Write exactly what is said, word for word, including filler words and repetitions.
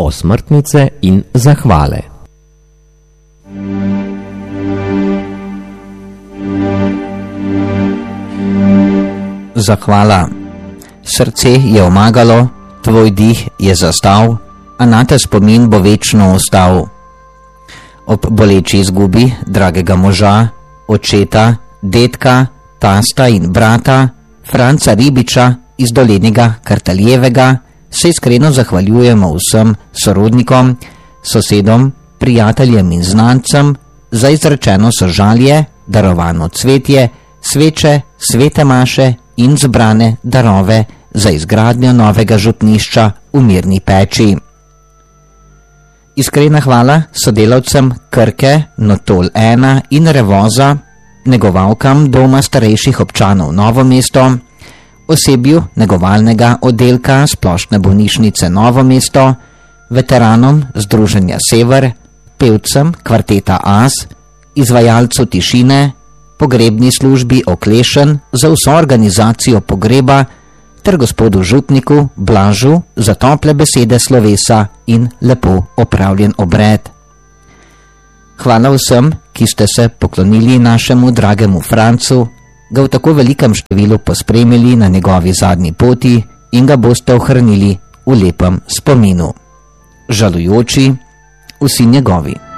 Osmrtnice in zahvale. Zahvala. Srce je omagalo, tvoj dih je zastal, a nate spomin bo večno ostal. Ob boleči izgubi dragega moža, očeta, dedka, tasta in brata, Franca Ribiča iz Dolenjega Kartaljevega, se iskreno zahvaljujemo vsem sorodnikom, sosedom, prijateljem in znancem za izrečeno sožalje, darovano cvetje, sveče, svete maše in zbrane darove za izgradnjo novega župnišča v Mirni Peči. Iskrena hvala sodelavcem Krke, Notol ena in Revoza, negovalkam Doma starejših občanov Novo mesto, osebju negovalnega oddelka Splošne bolnišnice Novo mesto, veteranom Združenja Sever, pevcem kvarteta As, izvajalcu Tišine, pogrebni službi Oklešen za vso organizacijo pogreba ter gospodu župniku Blažu za tople besede slovesa in lepo opravljen obred. Hvala vsem, ki ste se poklonili našemu dragemu Francu, ga v tako velikem številu pospremili na njegovi zadnji poti in ga boste ohranili v lepem spominu. Žalujoči, vsi njegovi.